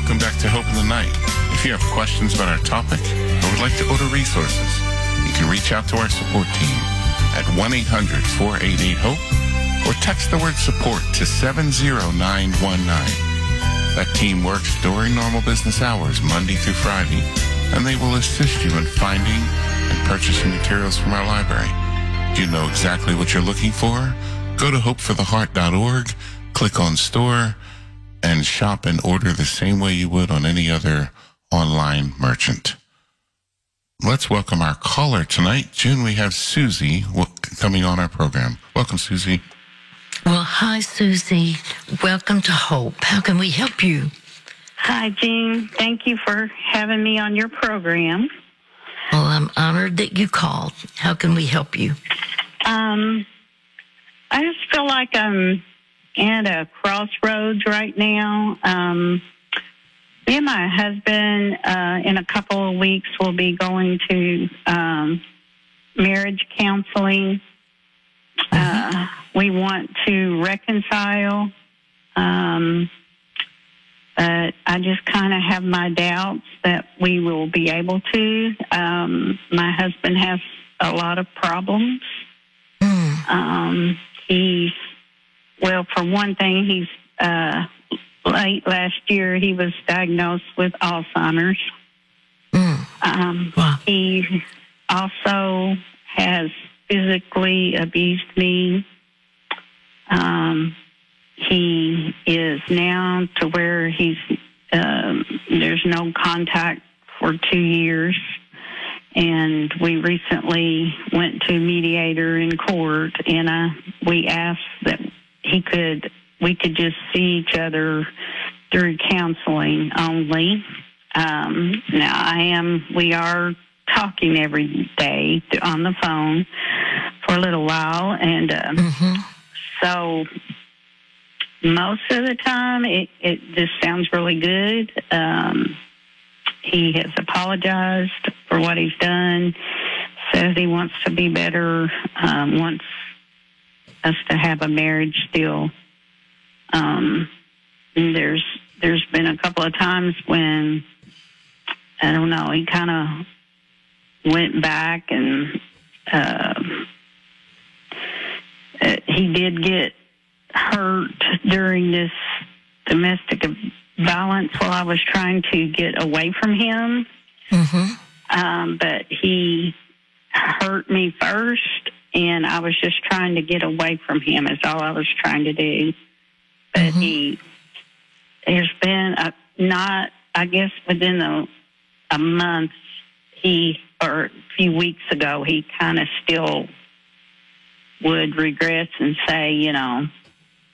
Welcome back to Hope in the Night. If you have questions about our topic or would like to order resources, you can reach out to our support team at 1-800-488-HOPE or text the word support to 70919. That team works during normal business hours, Monday through Friday, and they will assist you in finding and purchasing materials from our library. Do you know exactly what you're looking for? Go to hopefortheheart.org, click on store, and shop and order the same way you would on any other online merchant. Let's welcome our caller tonight. June, we have Susie coming on our program. Welcome, Susie. Well, hi, Susie. Welcome to Hope. How can we help you? Hi, Jean. Thank you for having me on your program. Well, I'm honored that you called. How can we help you? I just feel like I'm at a crossroads right now. Me and my husband, in a couple of weeks, will be going to marriage counseling. We want to reconcile, but I just kind of have my doubts that we will be able to. My husband has a lot of problems. Well, for one thing, he's late last year, he was diagnosed with Alzheimer's. Wow. He also has physically abused me. He is now to where there's no contact for 2 years. And we recently went to a mediator in court, and we asked that we could just see each other through counseling only. We are talking every day on the phone for a little while, and so most of the time it just sounds really good. He has apologized for what he's done, says he wants to be better, wants us to have a marriage still. There's been a couple of times when, I don't know, he kind of went back and he did get hurt during this domestic violence while I was trying to get away from him. But he hurt me first, and I was just trying to get away from him is all I was trying to do. But there's been I guess within a month, or a few weeks ago, he kind of still would regress and say,